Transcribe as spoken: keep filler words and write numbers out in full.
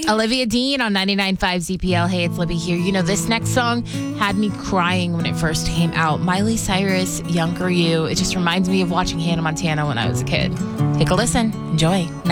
Olivia Dean on ninety-nine point five Z P L. Hey, it's Libby here. You know, this next song had me crying when it first came out. Miley Cyrus, Younger You. It just reminds me of watching Hannah Montana when I was a kid. Take a listen. Enjoy.